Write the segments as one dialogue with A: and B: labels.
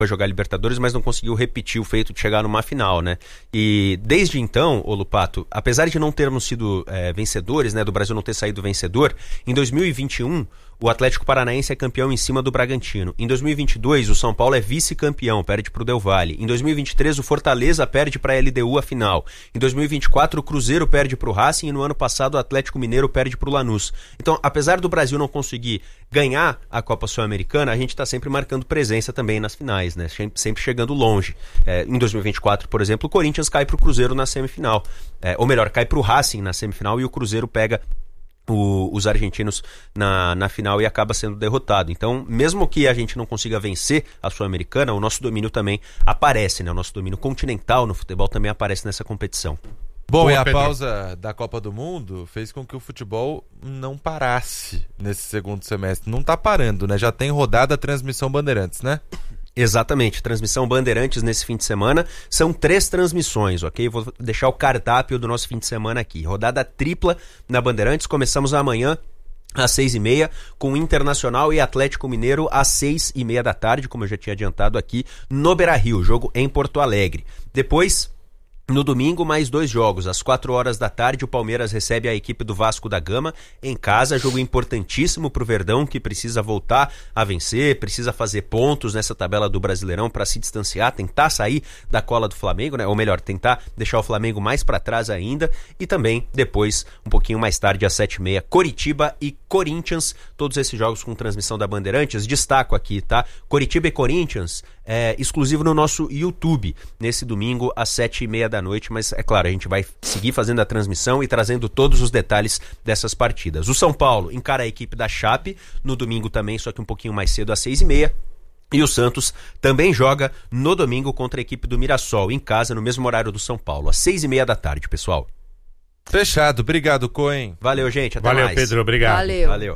A: jogar Libertadores, mas não conseguiu repetir o feito de chegar numa final, né? E desde então, ô Lupato, apesar de não termos sido vencedores, né, do Brasil não ter saído vencedor, em 2021 o Atlético Paranaense é campeão em cima do Bragantino. Em 2022 o São Paulo é vice-campeão, perde pro Del Valle. Em 2023 o Fortaleza perde pra LDU a final. Em 2024 o Cruzeiro perde pro Racing e no ano passado o Atlético Mineiro perde pro Lanús. Então, apesar do Brasil não conseguir ganhar a Copa Sul-Americana, a gente tá sempre marcando presença também nas finais, né? Sempre chegando longe. Em 2024, por exemplo, o Corinthians cai pro Cruzeiro na semifinal. Ou melhor, cai pro Racing na semifinal e o Cruzeiro pega os argentinos na final e acaba sendo derrotado. Então, mesmo que a gente não consiga vencer a Sul-Americana, o nosso domínio também aparece, né? O nosso domínio continental no futebol também aparece nessa competição.
B: Bom, e a pausa da Copa do Mundo fez com que o futebol não parasse nesse segundo semestre. Não tá parando, né? Já tem rodada a transmissão Bandeirantes, né?
A: Exatamente, transmissão Bandeirantes nesse fim de semana, são 3 transmissões, ok? Vou deixar o cardápio do nosso fim de semana aqui, rodada tripla na Bandeirantes, começamos amanhã às 6h30, com Internacional e Atlético Mineiro às 6h30 da tarde, como eu já tinha adiantado aqui, no Beira-Rio, jogo em Porto Alegre. Depois, no domingo, mais 2 jogos. Às 4h da tarde, o Palmeiras recebe a equipe do Vasco da Gama em casa. Jogo importantíssimo para o Verdão, que precisa voltar a vencer, precisa fazer pontos nessa tabela do Brasileirão para se distanciar, tentar sair da cola do Flamengo, né? Ou melhor, tentar deixar o Flamengo mais para trás ainda. E também, depois, um pouquinho mais tarde, às 7h30, Coritiba e Corinthians. Todos esses jogos com transmissão da Bandeirantes. Destaco aqui, tá? Coritiba e Corinthians exclusivo no nosso YouTube, nesse domingo às 7h30 da noite, mas é claro, a gente vai seguir fazendo a transmissão e trazendo todos os detalhes dessas partidas. O São Paulo encara a equipe da Chape no domingo também, só que um pouquinho mais cedo, às 6h30. E o Santos também joga no domingo contra a equipe do Mirassol, em casa, no mesmo horário do São Paulo, às 6h30 da tarde, pessoal.
B: Fechado, obrigado, Cohen.
A: Valeu, gente, até
C: mais.
A: Valeu,
C: Pedro, obrigado.
A: Valeu.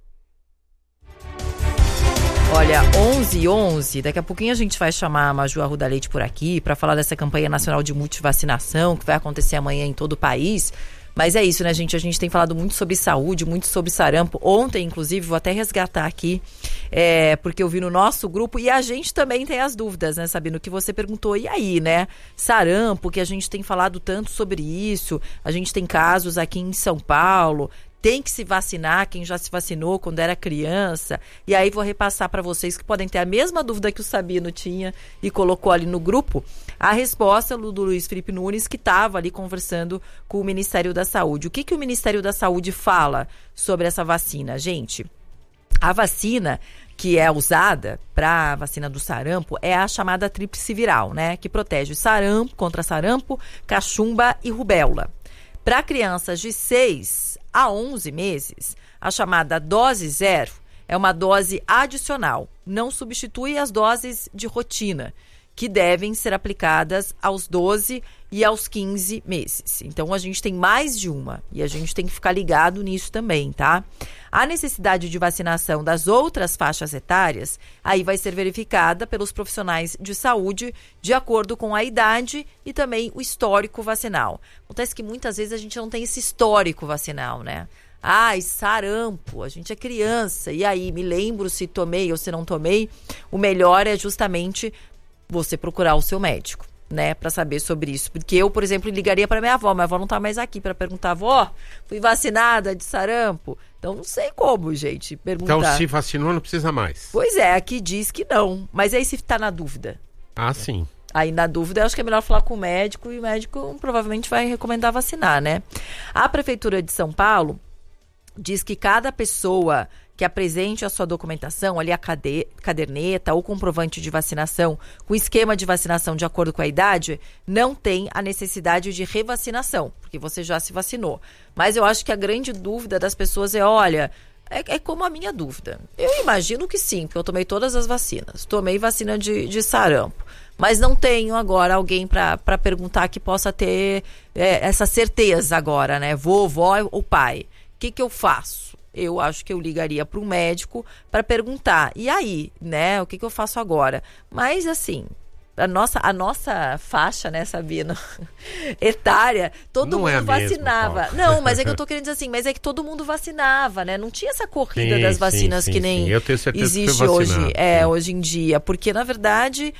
D: Olha, 11h11, daqui a pouquinho a gente vai chamar a Maju Arruda Leite por aqui para falar dessa campanha nacional de multivacinação que vai acontecer amanhã em todo o país. Mas é isso, né, gente? A gente tem falado muito sobre saúde, muito sobre sarampo. Ontem, inclusive, vou até resgatar aqui, porque eu vi no nosso grupo e a gente também tem as dúvidas, né, Sabino? Que você perguntou, e aí, né? Sarampo, que a gente tem falado tanto sobre isso. A gente tem casos aqui em São Paulo. Tem que se vacinar, quem já se vacinou quando era criança. E aí vou repassar para vocês que podem ter a mesma dúvida que o Sabino tinha e colocou ali no grupo, a resposta do Luiz Felipe Nunes, que estava ali conversando com o Ministério da Saúde. O que o Ministério da Saúde fala sobre essa vacina? Gente, a vacina que é usada para a vacina do sarampo é a chamada tríplice viral, né? Que protege sarampo, contra sarampo, cachumba e rubéola. Para crianças de 6 a 11 meses, a chamada dose 0 é uma dose adicional, não substitui as doses de rotina, que devem ser aplicadas aos 12 e aos 15 meses. Então, a gente tem mais de uma e a gente tem que ficar ligado nisso também, tá? A necessidade de vacinação das outras faixas etárias, aí vai ser verificada pelos profissionais de saúde de acordo com a idade e também o histórico vacinal. Acontece que muitas vezes a gente não tem esse histórico vacinal, né? Sarampo, a gente é criança, e aí me lembro se tomei ou se não tomei. O melhor é justamente você procurar o seu médico, né, para saber sobre isso. Porque eu, por exemplo, ligaria para minha avó não tá mais aqui, para perguntar: avó, fui vacinada de sarampo? Então não sei como, gente, perguntar.
C: Então se vacinou não precisa mais.
D: Pois é, aqui diz que não, mas aí se tá na dúvida.
C: Ah, sim.
D: Aí na dúvida eu acho que é melhor falar com o médico, e o médico provavelmente vai recomendar vacinar, né? A Prefeitura de São Paulo diz que cada pessoa que apresente a sua documentação, ali a caderneta ou comprovante de vacinação, com esquema de vacinação de acordo com a idade, não tem a necessidade de revacinação, porque você já se vacinou. Mas eu acho que a grande dúvida das pessoas é, olha, é como a minha dúvida. Eu imagino que sim, porque eu tomei todas as vacinas. Tomei vacina de sarampo. Mas não tenho agora alguém para perguntar que possa ter essa certeza agora, né? Vovó ou pai. O que eu faço? Eu acho que eu ligaria para um médico para perguntar. E aí, né? O que eu faço agora? Mas assim, a nossa faixa, né, Sabino? Etária, todo
C: Não
D: mundo
C: é a mesma,
D: vacinava.
C: Paulo.
D: Não, mas é que eu tô querendo dizer assim, mas é que todo mundo vacinava, né? Não tinha essa corrida
C: Sim,
D: das vacinas
C: sim,
D: que
C: sim,
D: nem
C: sim. Eu tenho certeza que
D: existe
C: foi
D: hoje,
C: vacinado, sim.
D: hoje em dia. Porque, na verdade,